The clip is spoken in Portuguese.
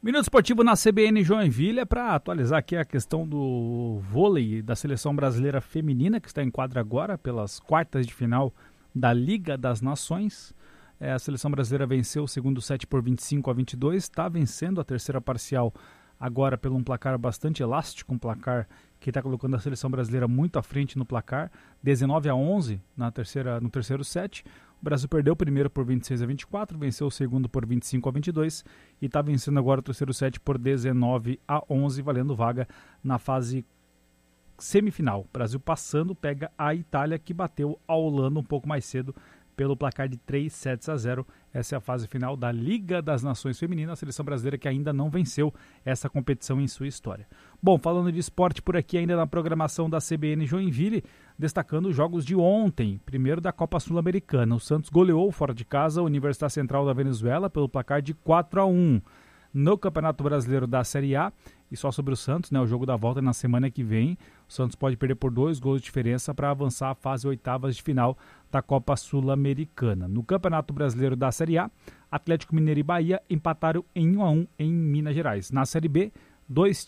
Minuto Esportivo na CBN Joinville é para atualizar aqui a questão do vôlei da Seleção Brasileira Feminina, que está em quadra agora pelas quartas de final da Liga das Nações. A Seleção Brasileira venceu o segundo set por 25-22, está vencendo a terceira parcial agora pelo um placar bastante elástico, um placar que está colocando a Seleção Brasileira muito à frente no placar, 19-11 no terceiro set. O Brasil perdeu o primeiro por 26-24, venceu o segundo por 25-22 e está vencendo agora o terceiro set por 19-11, valendo vaga na fase semifinal. O Brasil passando, pega a Itália, que bateu a Holanda um pouco mais cedo pelo placar de 3-0. Essa é a fase final da Liga das Nações Femininas, a seleção brasileira que ainda não venceu essa competição em sua história. Bom, falando de esporte por aqui ainda na programação da CBN Joinville, destacando os jogos de ontem, primeiro da Copa Sul-Americana. O Santos goleou fora de casa a Universidade Central da Venezuela pelo placar de 4-1. No Campeonato Brasileiro da Série A, e só sobre o Santos, o jogo da volta é na semana que vem. O Santos pode perder por 2 gols de diferença para avançar à fase oitavas de final da Copa Sul-Americana. No Campeonato Brasileiro da Série A, Atlético Mineiro e Bahia empataram em 1-1 em Minas Gerais. Na Série B, 2